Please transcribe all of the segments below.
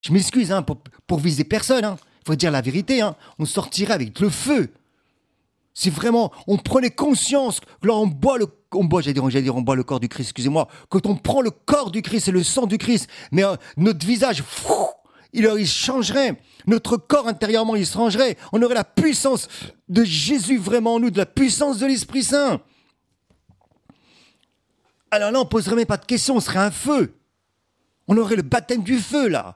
Je m'excuse pour viser personne. Il faut dire la vérité. On sortirait avec le feu. Si vraiment on prenait conscience que là on boit le corps du Christ, excusez-moi, quand on prend le corps du Christ et le sang du Christ, mais notre visage, il changerait, notre corps intérieurement il se changerait, on aurait la puissance de Jésus vraiment en nous, de la puissance de l'Esprit Saint. Alors là on poserait même pas de questions, on serait un feu. On aurait le baptême du feu là.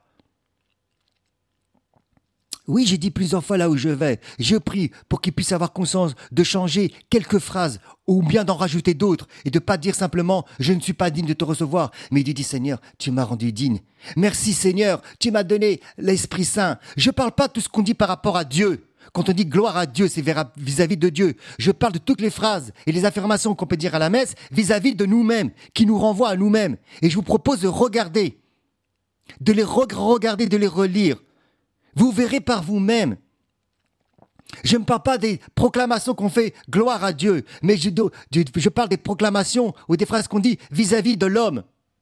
Oui, j'ai dit plusieurs fois là où je vais. Je prie pour qu'il puisse avoir conscience de changer quelques phrases ou bien d'en rajouter d'autres et de pas dire simplement « je ne suis pas digne de te recevoir ». Mais il dit « Seigneur, tu m'as rendu digne. Merci Seigneur, tu m'as donné l'Esprit Saint. » Je parle pas de tout ce qu'on dit par rapport à Dieu. Quand on dit gloire à Dieu, c'est vis-à-vis de Dieu. Je parle de toutes les phrases et les affirmations qu'on peut dire à la messe vis-à-vis de nous-mêmes, qui nous renvoient à nous-mêmes. Et je vous propose de regarder, de les regarder, de les relire. Vous verrez par vous-même. Je ne parle pas des proclamations qu'on fait gloire à Dieu, mais je parle des proclamations ou des phrases qu'on dit vis-à-vis de l'homme.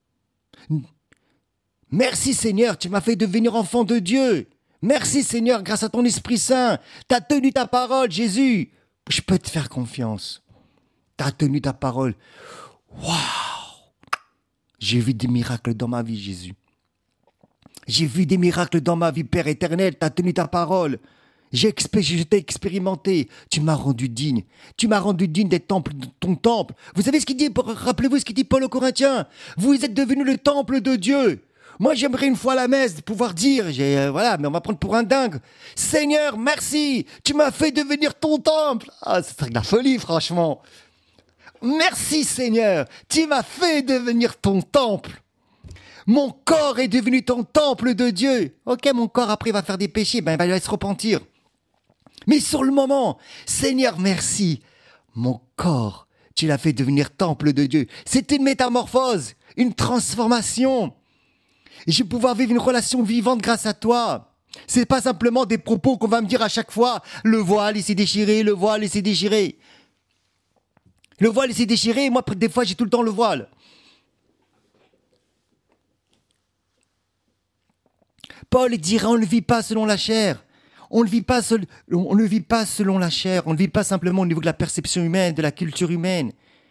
Merci Seigneur, tu m'as fait devenir enfant de Dieu. Merci Seigneur, grâce à ton Esprit Saint. Tu as tenu ta parole, Jésus. Je peux te faire confiance. Tu as tenu ta parole. Waouh! J'ai vu des miracles dans ma vie, Jésus. J'ai vu des miracles dans ma vie, Père éternel, tu as tenu ta parole. Je t'ai expérimenté, tu m'as rendu digne. Tu m'as rendu digne d'être temple de ton temple. Vous savez ce qu'il dit, rappelez-vous ce qu'il dit Paul aux Corinthiens. Vous êtes devenus le temple de Dieu. Moi, j'aimerais une fois à la messe pouvoir dire, mais on va prendre pour un dingue. Seigneur, merci, tu m'as fait devenir ton temple. Ah, c'est de la folie, franchement. Merci Seigneur, tu m'as fait devenir ton temple. Mon corps est devenu ton temple de Dieu. Ok, mon corps après va faire des péchés, il va se repentir. Mais sur le moment, Seigneur, merci. Mon corps, tu l'as fait devenir temple de Dieu. C'est une métamorphose, une transformation. Et je vais pouvoir vivre une relation vivante grâce à toi. C'est pas simplement des propos qu'on va me dire à chaque fois. Le voile, il s'est déchiré, le voile, il s'est déchiré. Le voile, il s'est déchiré. Moi, des fois, j'ai tout le temps le voile. Paul dira, on ne le vit pas selon la chair. On ne le vit pas selon la chair. On ne le vit pas simplement au niveau de la perception humaine, de la culture humaine.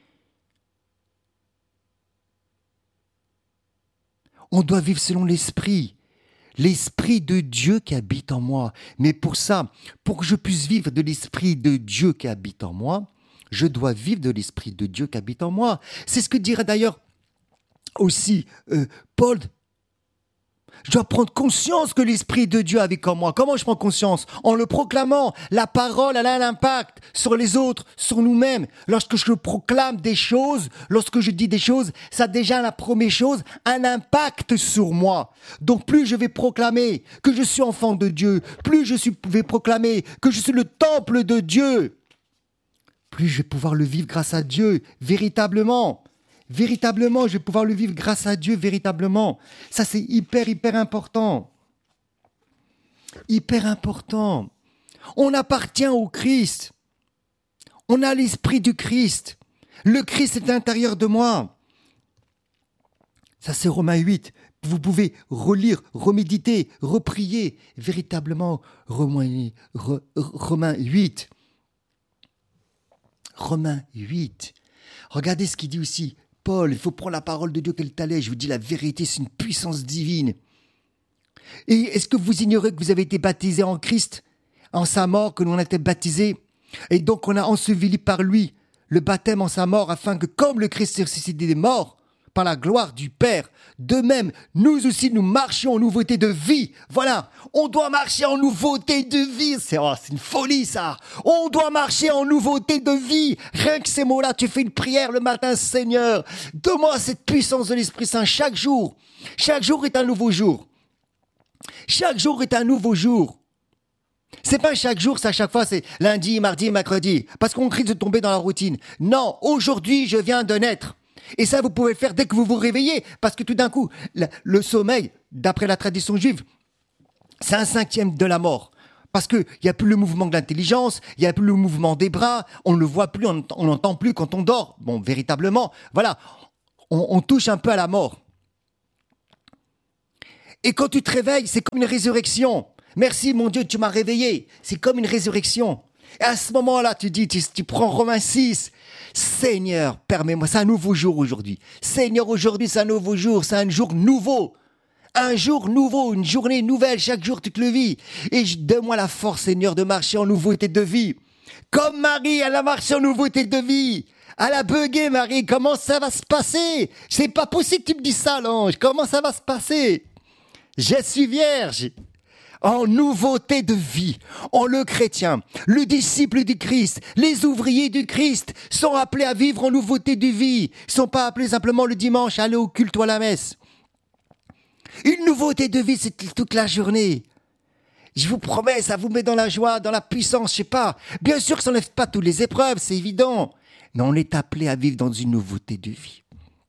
On doit vivre selon l'esprit. L'esprit de Dieu qui habite en moi. Mais pour ça, pour que je puisse vivre de l'esprit de Dieu qui habite en moi, je dois vivre de l'esprit de Dieu qui habite en moi. C'est ce que dirait d'ailleurs aussi Paul. Je dois prendre conscience que l'Esprit de Dieu habite en moi. Comment je prends conscience? En le proclamant. La parole, elle a un impact sur les autres, sur nous-mêmes. Lorsque je proclame des choses, lorsque je dis des choses, ça a déjà la première chose, un impact sur moi. Donc plus je vais proclamer que je suis enfant de Dieu, plus vais proclamer que je suis le temple de Dieu, plus je vais pouvoir le vivre grâce à Dieu, véritablement. Véritablement, je vais pouvoir le vivre grâce à Dieu, véritablement. Ça, c'est hyper, hyper important. Hyper important. On appartient au Christ. On a l'esprit du Christ. Le Christ est à l'intérieur de moi. Ça, c'est Romains 8. Vous pouvez relire, reméditer, reprier. Véritablement, Romains 8. Romains 8. Regardez ce qu'il dit aussi. Paul, il faut prendre la parole de Dieu qu'elle t'allait. Je vous dis la vérité, c'est une puissance divine. Et est-ce que vous ignorez que vous avez été baptisés en Christ, en sa mort, que l'on a été baptisés, et donc on a enseveli par lui le baptême en sa mort, afin que comme le Christ est ressuscité des morts, par la gloire du Père, de même, nous aussi, nous marchions en nouveauté de vie. Voilà, on doit marcher en nouveauté de vie. C'est une folie, ça. On doit marcher en nouveauté de vie. Rien que ces mots-là, tu fais une prière le matin, Seigneur. Donne-moi cette puissance de l'Esprit Saint chaque jour. Chaque jour est un nouveau jour. Chaque jour est un nouveau jour. C'est pas chaque jour, c'est à chaque fois, c'est lundi, mardi, mercredi. Parce qu'on crie de tomber dans la routine. Non, aujourd'hui, je viens de naître. Et ça, vous pouvez le faire dès que vous vous réveillez, parce que tout d'un coup, le sommeil, d'après la tradition juive, c'est 1/5 de la mort. Parce qu'il n'y a plus le mouvement de l'intelligence, il n'y a plus le mouvement des bras, on ne le voit plus, on n'entend plus quand on dort. Bon, véritablement, voilà, on touche un peu à la mort. Et quand tu te réveilles, c'est comme une résurrection. Merci mon Dieu, tu m'as réveillé. C'est comme une résurrection. Et à ce moment-là, tu prends Romains 6. Seigneur, permets-moi, c'est un nouveau jour aujourd'hui. Seigneur, aujourd'hui, c'est un nouveau jour, c'est un jour nouveau. Un jour nouveau, une journée nouvelle, chaque jour tu te le vis. Et donne-moi la force, Seigneur, de marcher en nouveauté de vie. Comme Marie, elle a marché en nouveauté de vie. Elle a bugué, Marie, comment ça va se passer? C'est pas possible que tu me dis ça, l'ange. Comment ça va se passer? Je suis vierge. En nouveauté de vie, en le chrétien, le disciple du Christ, les ouvriers du Christ sont appelés à vivre en nouveauté de vie. Ils ne sont pas appelés simplement le dimanche à aller au culte ou à la messe. Une nouveauté de vie, c'est toute la journée. Je vous promets, ça vous met dans la joie, dans la puissance, je sais pas. Bien sûr que ça n'enlève pas toutes les épreuves, c'est évident. Mais on est appelé à vivre dans une nouveauté de vie.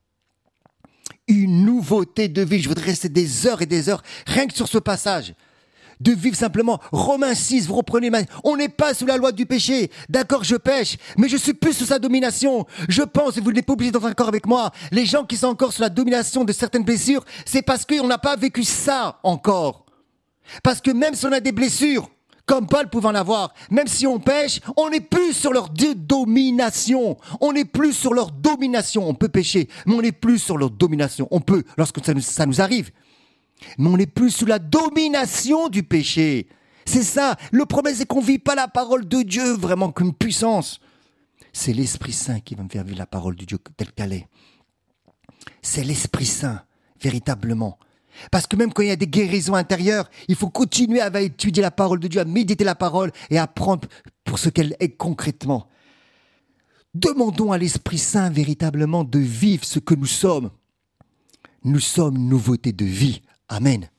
Une nouveauté de vie. Je voudrais rester des heures et des heures, rien que sur ce passage. De vivre simplement. Romains 6, vous reprenez, on n'est pas sous la loi du péché. D'accord, je pêche, mais je suis plus sous sa domination. Je pense, et vous n'êtes pas obligé d'être d'accord avec moi, les gens qui sont encore sous la domination de certaines blessures, c'est parce qu'on n'a pas vécu ça encore. Parce que même si on a des blessures, comme Paul pouvait en avoir, même si on pêche, on n'est plus sur leur domination. On n'est plus sur leur domination. On peut pécher, mais on n'est plus sur leur domination. On peut, lorsque ça nous arrive. Mais on n'est plus sous la domination du péché. C'est ça. Le problème, c'est qu'on ne vit pas la parole de Dieu vraiment comme puissance. C'est l'Esprit Saint qui va me faire vivre la parole de Dieu telle qu'elle est. C'est l'Esprit Saint, véritablement. Parce que même quand il y a des guérisons intérieures, il faut continuer à étudier la parole de Dieu, à méditer la parole et à apprendre pour ce qu'elle est concrètement. Demandons à l'Esprit Saint véritablement de vivre ce que nous sommes. Nous sommes une nouveauté de vie. Amen.